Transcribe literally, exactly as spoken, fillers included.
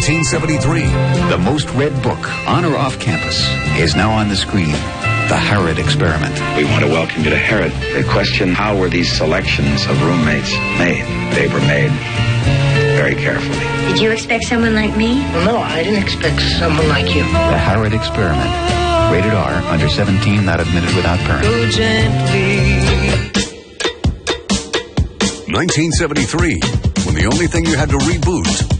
nineteen seventy-three. The most read book, on or off campus, is now on the screen. The Harrod Experiment. We want to welcome you to Harrod. The question, how were these selections of roommates made? They were made very carefully. Did you expect someone like me? Well, no, I didn't expect someone like you. The Harrod Experiment. Rated R, under seventeen, not admitted without parent. Go gently. nineteen seventy-three, when the only thing you had to reboot